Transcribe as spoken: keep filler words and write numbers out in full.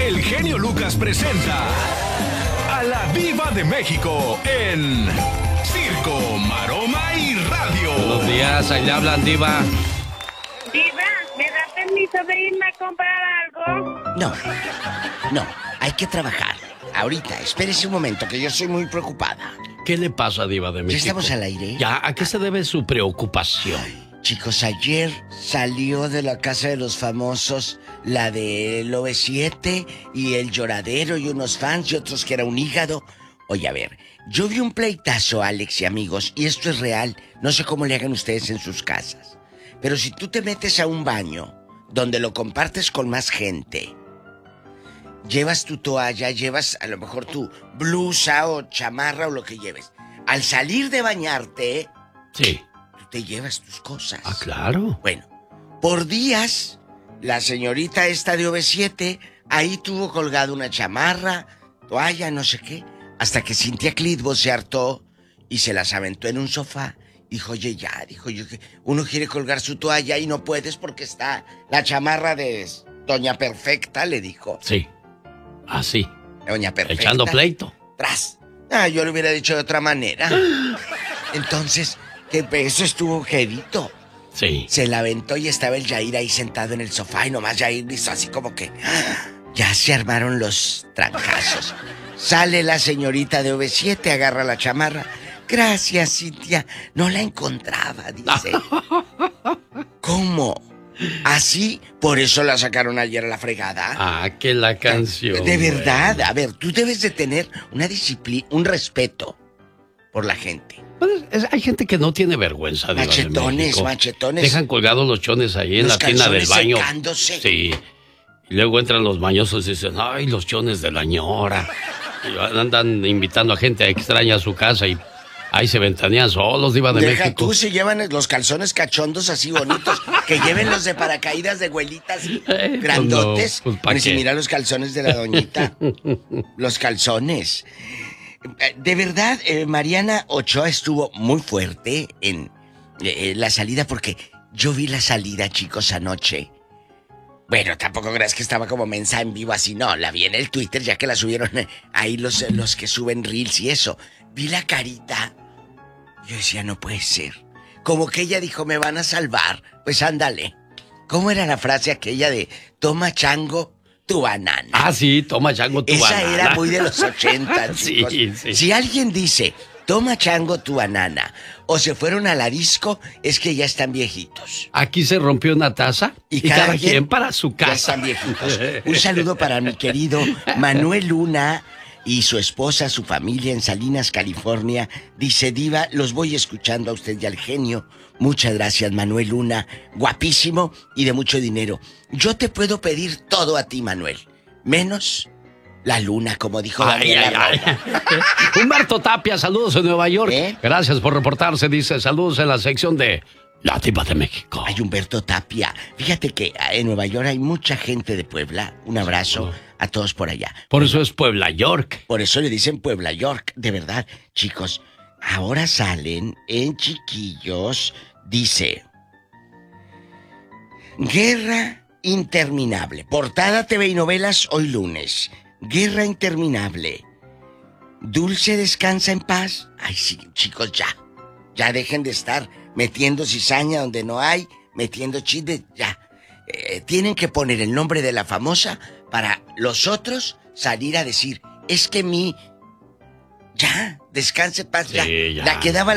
el genio Lucas presenta a la Diva de México en Circo, Maroma y Radio. Buenos días, ahí le hablan, Diva. Diva, ¿me da permiso de irme a comprar algo? No, no, hay que trabajar. Ahorita, espérese un momento, que yo soy muy preocupada. ¿Qué le pasa, Diva de México? ¿Ya estamos al aire? Ya, ¿a qué se debe su preocupación? Chicos, ayer salió de la casa de los famosos la del O V siete y el lloradero y unos fans y otros que era un hígado. Oye, a ver, yo vi un pleitazo, Alex y amigos, y esto es real. No sé cómo le hagan ustedes en sus casas. Pero si tú te metes a un baño donde lo compartes con más gente, llevas tu toalla, llevas a lo mejor tu blusa o chamarra o lo que lleves. Al salir de bañarte, sí, tú te llevas tus cosas. Ah, claro. Bueno, por días, la señorita esta de O V siete ahí tuvo colgado una chamarra, toalla, no sé qué, hasta que Cintia Clitbo se hartó y se las aventó en un sofá. Dijo, oye, ya, dijo yo que uno quiere colgar su toalla y no puedes porque está la chamarra de Doña Perfecta, le dijo. Sí, así. Doña Perfecta. Echando pleito. Tras. Ah, yo lo hubiera dicho de otra manera. Entonces, que eso estuvo jedito. Sí. Se la aventó y estaba el Yair ahí sentado en el sofá y nomás Yair hizo así como que... Ya se armaron los trancazos. Sale la señorita de O V siete, agarra la chamarra. Gracias, Cintia. No la encontraba, dice. ¿Cómo? Así, por eso la sacaron ayer a la fregada. Ah, que la canción. De verdad, bueno. A ver, tú debes de tener una disciplina, un respeto por la gente. Pues, es, hay gente que no tiene vergüenza, Diva Machetones, de México. machetones. Dejan colgados los chones ahí en Los la tina del calzones baño. secándose. Sí. Y luego entran los mañosos y dicen, ay, los chones de la ñora. Y andan invitando a gente extraña a su casa y ahí se ventanean solos, Diva de Deja México. tú si llevan los calzones cachondos así bonitos, que lleven los de paracaídas de abuelitas Eh, grandotes. pues no, pues, ¿pa' Bueno, si qué? mira los calzones de la doñita. Los calzones. De verdad, eh, Mariana Ochoa estuvo muy fuerte en eh, la salida porque yo vi la salida, chicos, anoche. Bueno, tampoco creas que estaba como mensa en vivo así, no, la vi en el Twitter ya que la subieron eh, ahí los, los que suben reels y eso. Vi la carita. Yo decía, no puede ser. Como que ella dijo, me van a salvar. Pues ándale. ¿Cómo era la frase aquella de toma chango tu banana? Ah, sí, toma chango tu Esa banana. era muy de los ochenta, Sí, chicos. sí. Si alguien dice, toma chango tu banana, o se fueron a la disco, es que ya están viejitos. Aquí se rompió una taza y, cada, quien, para su Ya casa. están viejitos. Un saludo para mi querido Manuel Luna y su esposa, su familia en Salinas, California. Dice, Diva, los voy escuchando a usted y al genio. Muchas gracias, Manuel Luna. Guapísimo y de mucho dinero. Yo te puedo pedir todo a ti, Manuel. Menos la luna, como dijo Ay, Daniela ay, ay. Romo. Humberto Tapia, saludos en Nueva York. ¿Eh? Gracias por reportarse, dice, saludos en la sección de La Diva de México. Ay, Humberto Tapia. Fíjate que en Nueva York hay mucha gente de Puebla. Un abrazo a todos por allá. Por eso es Puebla York. Por eso le dicen Puebla York. De verdad, chicos, ahora salen en chiquillos. Dice, guerra interminable. Portada T V y novelas hoy lunes. Guerra interminable. Dulce descansa en paz. Ay, sí, chicos, ya. Ya dejen de estar metiendo cizaña donde no hay, metiendo chistes, ya. Eh, tienen que poner el nombre de la famosa para los otros salir a decir, es que mi... Ya, descanse en paz, Sí, ya. ya. La que daba